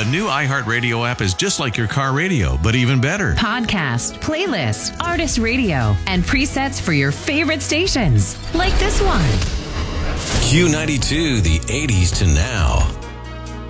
new iHeartRadio app is just like your car radio, but even better. Podcast, playlist, artist radio, and presets for your favorite stations. Like this one. Q92, the 80s to now.